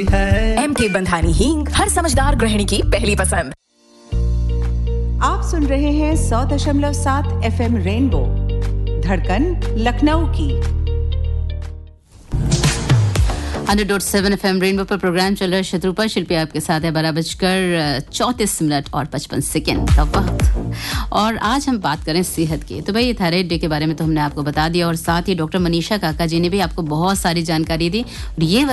MK Bandhani हींग हर समझदार गृहिणी की पहली पसंद। आप सुन रहे हैं 100.7 FM रेनबो, धड़कन लखनऊ की। 100.7 FM रेनबो पर प्रोग्राम चल रहा है शत्रुपा। शिल्पी आपके साथ है 12:34 और 55 सेकेंड का वक्त। और आज हम बात करें सेहत की। तो भाई थायराइड डे के बारे में तो हमने आपको बता दिया और साथ ही डॉक्टर मनीषा काका जी ने भी आपको बहुत सारी जानकारी दी और ये